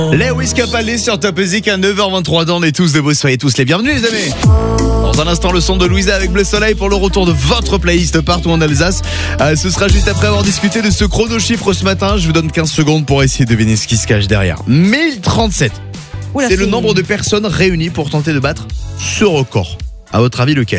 Lewis Capaldi sur Top Music à 9h23 dans les tous debout. Soyez tous les bienvenus les amis. Dans un instant, le son de Louisa avec Bleu Soleil pour le retour de votre playlist partout en Alsace. Ce sera juste après avoir discuté de ce chrono chiffre ce matin. Je vous donne 15 secondes pour essayer de deviner ce qui se cache derrière. 1037. Oula, c'est le nombre de personnes réunies pour tenter de battre ce record. À votre avis, lequel ?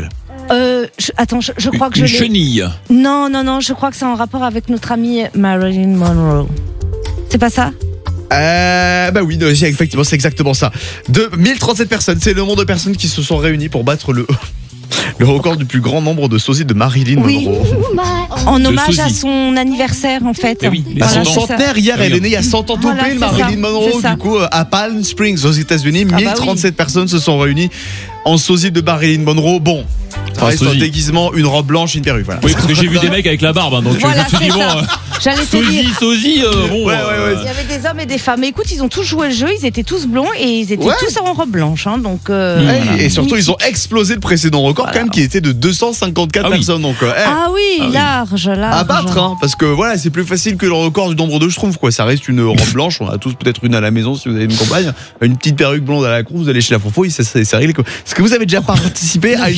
Je crois que Une je l'ai. chenille. Non, je crois que c'est en rapport avec notre amie Marilyn Monroe. C'est pas ça ? Bah oui, effectivement, c'est exactement ça. 1037 personnes, c'est le nombre de personnes qui se sont réunies pour battre le record du plus grand nombre de sosies de Marilyn Monroe. En hommage à sosie. son anniversaire en fait. Eh oui, À son c'est ça. centenaire, hier, elle est née il y a 100 ans Voilà, topé, c'est Marilyn ça, Monroe, c'est ça. du coup, à Palm Springs, aux États-Unis. Ah bah 1037 personnes se sont réunies en sosie de Marilyn Monroe. Bon, ça Un reste un sosie. déguisement, une robe blanche, une perruque. Voilà. Oui, parce que j'ai vu des mecs avec la barbe, hein, donc Voilà, je me suis dit, c'est ça. bon, J'allais te dire. sosie, bon. Ouais. Il y avait des hommes et des femmes. Mais écoute, ils ont tous joué le jeu, ils étaient tous blonds et ils étaient Ouais. tous en robe blanche. Donc, Et surtout, ils ont explosé le précédent record, quand même, qui était de 254 Ah oui. personnes. Donc, Ah oui, oui. large. à battre, hein, parce que voilà, c'est plus facile que le record du nombre de schtroumpfs, quoi. Ça reste une robe blanche, on a tous peut-être une à la maison si vous avez une compagne, une petite perruque blonde à la con, vous allez chez la fourfouille, c'est réglé, quoi. Est-ce que vous avez déjà participé à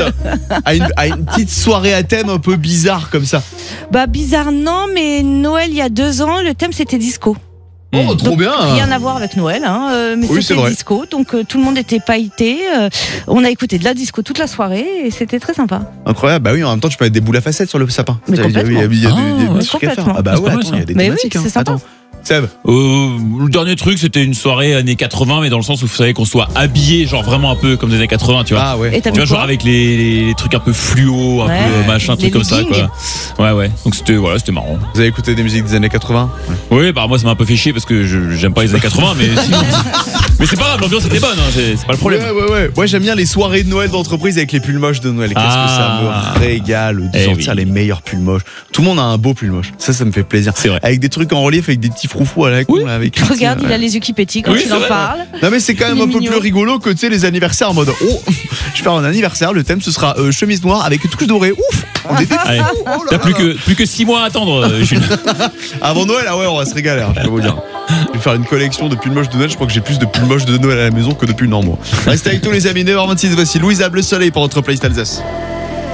une petite soirée à thème un peu bizarre comme ça? Bah bizarre non, mais Noël il y a 2 ans, le thème c'était disco. Oh, trop Donc, bien! Rien à voir avec Noël, mais Oui, c'est c'était vrai. disco, donc tout le monde était pailleté. On a écouté de la disco toute la soirée et c'était très sympa. Incroyable, bah oui, en même temps, tu peux mettre des boules à facettes sur le sapin. Mais Il y a complètement. des Ah, trucs à faire. complètement. Ah bah C'est ouais, pas mal, attends, il y a des Mais oui, thématiques. c'est sympa. Attends. Seb, Le dernier truc, c'était une soirée années 80, mais dans le sens où vous savez qu'on soit habillé, genre vraiment un peu comme des années 80, tu vois. ah ouais. Et t'as Tu vois, mis genre quoi avec les trucs un peu fluo, un Ouais, peu machin, les trucs comme ça, leggings. quoi. Ouais. Donc c'était marrant. Vous avez écouté des musiques des années 80? Oui, bah moi ça m'a un peu fait chier parce que j'aime pas les années 80, mais sinon. Mais c'est pas grave, l'ambiance était bonne, hein, c'est pas le problème. Ouais. Moi, j'aime bien les soirées de Noël d'entreprise avec les pulls moches de Noël. Qu'est-ce que ça me régale de Eh sortir oui. les meilleurs pulls moches. Tout le monde a un beau pull moche. Ça me fait plaisir. C'est vrai. Avec des trucs en relief, avec des petits froufrous à la con, Oui. là, avec. Regarde, il a les yeux qui pétillent quand Oui, il c'est en vrai. parle. Non mais c'est quand même Il est un peu mignon. plus rigolo que tu sais les anniversaires en mode oh je vais faire un anniversaire, le thème ce sera chemise noire avec touche dorée. Ouf, on était fous. Allez. Oh là T'as là plus que 6 mois à attendre, Jules. Avant Noël, ah ouais, on va se régaler, hein, je peux vous dire. Je vais faire une collection de pulls moches de Noël. Je crois que j'ai plus de pulls moches de Noël à la maison que de pulls normaux. Restez avec tous les amis, 9h26, voici Louisa Bleu Soleil pour votre playlist Alsace.